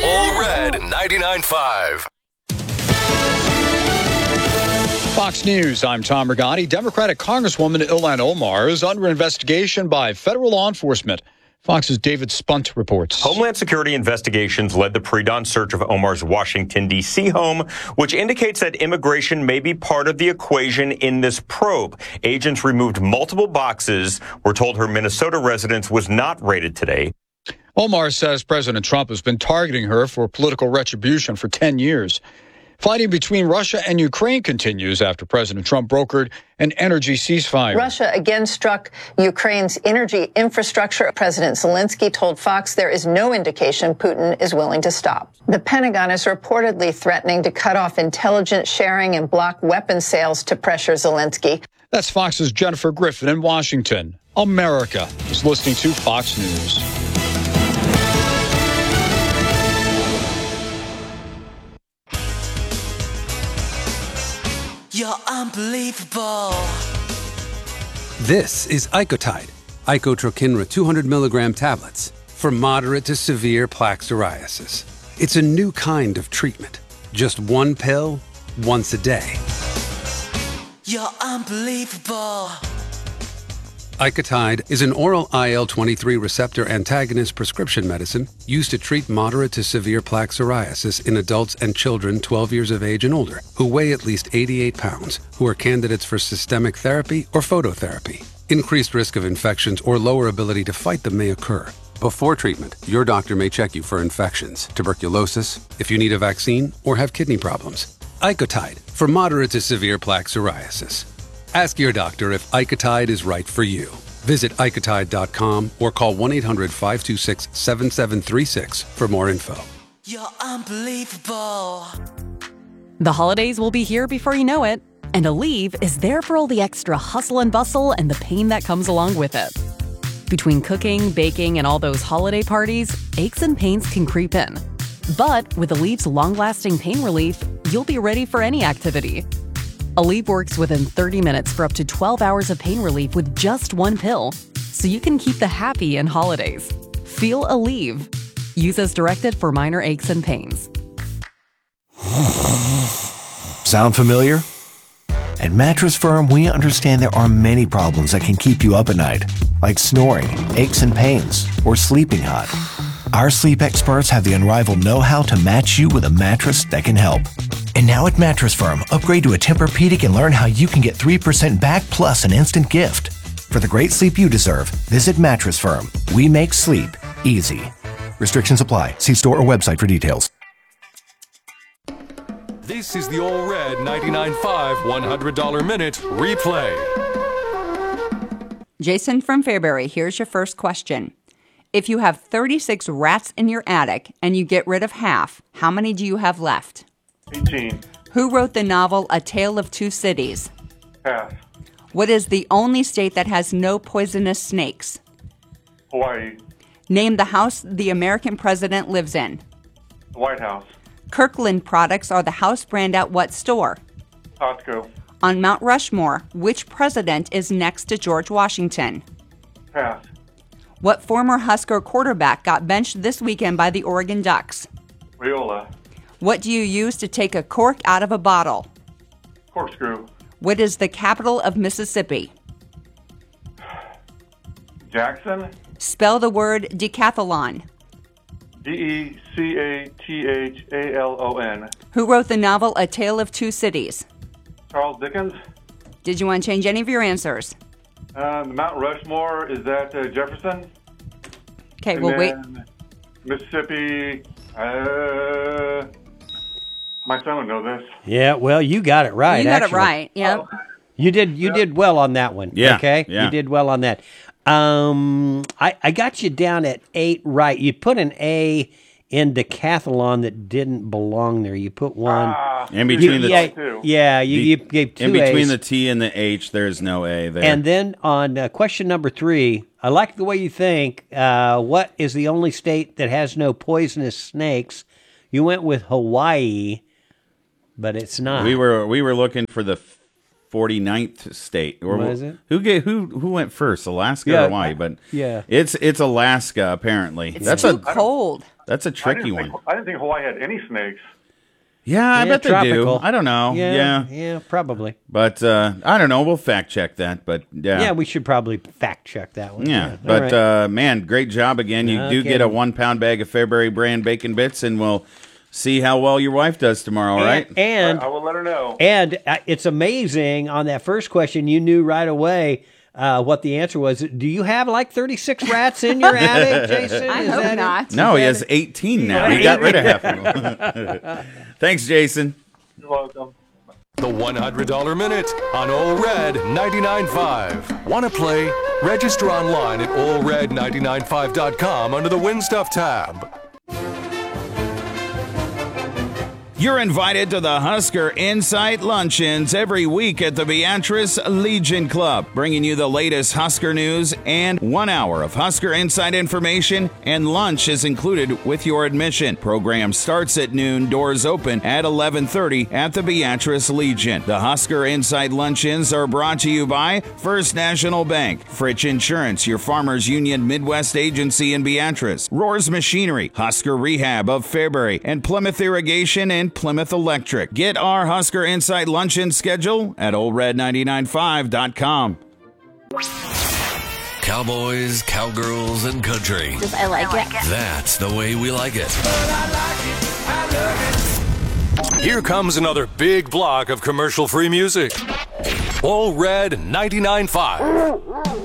All Red 99.5. Fox News, I'm Tom Rigotti. Democratic Congresswoman Ilhan Omar is under investigation by federal law enforcement. Fox's David Spunt reports. Homeland Security investigations led the pre-dawn search of Omar's Washington, D.C. home, which indicates that immigration may be part of the equation in this probe. Agents removed multiple boxes. We're told her Minnesota residence was not raided today. Omar says President Trump has been targeting her for political retribution for 10 years. Fighting between Russia and Ukraine continues after President Trump brokered an energy ceasefire. Russia again struck Ukraine's energy infrastructure. President Zelensky told Fox there is no indication Putin is willing to stop. The Pentagon is reportedly threatening to cut off intelligence sharing and block weapons sales to pressure Zelensky. That's Fox's Jennifer Griffin in Washington. America is listening to Fox News. You're unbelievable. This is Icotide, Icotrokinra 200 milligram tablets for moderate to severe plaque psoriasis. It's a new kind of treatment. Just one pill, once a day. You're unbelievable. Icotide is an oral IL-23 receptor antagonist prescription medicine used to treat moderate to severe plaque psoriasis in adults and children 12 years of age and older who weigh at least 88 pounds, who are candidates for systemic therapy or phototherapy. Increased risk of infections or lower ability to fight them may occur. Before treatment, your doctor may check you for infections, tuberculosis, if you need a vaccine, or have kidney problems. Icotide for moderate to severe plaque psoriasis. Ask your doctor if Icotide is right for you. Visit Icotide.com or call 1-800-526-7736 for more info. You're unbelievable. The holidays will be here before you know it, and Aleve is there for all the extra hustle and bustle and the pain that comes along with it. Between cooking, baking, and all those holiday parties, aches and pains can creep in. But with Aleve's long-lasting pain relief, you'll be ready for any activity. Aleve works within 30 minutes for up to 12 hours of pain relief with just one pill, so you can keep the happy in holidays. Feel Aleve. Use as directed for minor aches and pains. Sound familiar? At Mattress Firm, we understand there are many problems that can keep you up at night, like snoring, aches and pains, or sleeping hot. Our sleep experts have the unrivaled know-how to match you with a mattress that can help. And now at Mattress Firm, upgrade to a Tempur-Pedic and learn how you can get 3% back plus an instant gift. For the great sleep you deserve, visit Mattress Firm. We make sleep easy. Restrictions apply. See store or website for details. This is the All Red 99.5 $100 Minute Replay. Jason from Fairbury, here's your first question. If you have 36 rats in your attic and you get rid of half, how many do you have left? 18. Who wrote the novel A Tale of Two Cities? Pass. What is the only state that has no poisonous snakes? Hawaii. Name the house the American president lives in. The White House. Kirkland products are the house brand at what store? Costco. On Mount Rushmore, which president is next to George Washington? Pass. What former Husker quarterback got benched this weekend by the Oregon Ducks? Raiola. What do you use to take a cork out of a bottle? Corkscrew. What is the capital of Mississippi? Jackson. Spell the word decathlon. Decathalon. Who wrote the novel A Tale of Two Cities? Charles Dickens. Did you want to change any of your answers? Mount Rushmore, is that Jefferson? Okay, we'll wait. Mississippi. My son would know this. Yeah, well, you got it right. You got actually. it right. Yep. You did well on that one. Yeah. Okay. Yeah. You did well on that. I got you down at 8 right. You put an A in decathlon that didn't belong there. You put one in between you gave 2 in between A's. the T and the H. There's no A there. And then on question number 3, I like the way you think. What is the only state that has no poisonous snakes? You went with Hawaii, but it's not. We were looking for the 49th state. Or Was it? Who went first, Alaska or Hawaii? But yeah, it's Alaska apparently. It's too cold. That's a tricky one. I didn't think Hawaii had any snakes. Yeah, I bet tropical. they do. I don't know. Yeah, probably. But I don't know. We'll fact check that. But yeah, we should probably fact check that one. Yeah, All but right. man, great job again. You do Okay. get a 1 pound bag of Fairbury brand bacon bits, and we'll see how well your wife does tomorrow. All right? And I will let her know. And it's amazing. On that first question, you knew right away what the answer was. Do you have like 36 rats in your attic, Jason? I hope not. No, he has 18 now. He got rid of half of them. Thanks, Jason. You're welcome. The $100 Minute on Ole Red 99.5. Want to play? Register online at olered995.com under the Win Stuff tab. You're invited to the Husker Insight Luncheons every week at the Beatrice Legion Club, bringing you the latest Husker news and 1 hour of Husker Insight information, and lunch is included with your admission. Program starts at noon, doors open at 11:30 at the Beatrice Legion. The Husker Insight Luncheons are brought to you by First National Bank, Fritch Insurance, your Farmers Union Midwest agency in Beatrice, Roars Machinery, Husker Rehab of Fairbury, and Plymouth Irrigation and Plymouth Electric. Get our Husker Insight Luncheon schedule at olered995.com. Cowboys, cowgirls, and country. I like it. That's the way we like it. Here comes another big block of commercial-free music. Ole Red 99.5.